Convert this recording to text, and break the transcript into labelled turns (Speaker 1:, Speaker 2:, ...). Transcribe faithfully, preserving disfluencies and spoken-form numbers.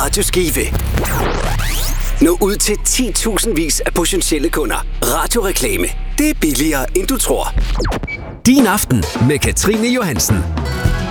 Speaker 1: Radio Skive. Nå ud til ti tusind vis af potentielle kunder. Radioreklame. Det er billigere, end du tror. Din aften med Katrine Johansen.